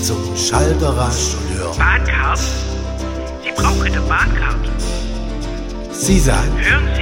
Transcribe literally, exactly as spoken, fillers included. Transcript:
zum Schalter rasch und hör. Bahncard? Sie brauchen eine Bahncard. Sie sagen, Hören